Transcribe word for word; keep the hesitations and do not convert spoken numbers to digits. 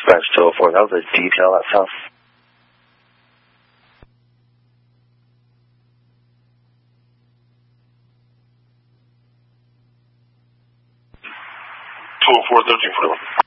dispatch two oh four. That was a detail at South. two oh four, thirteen forty-one.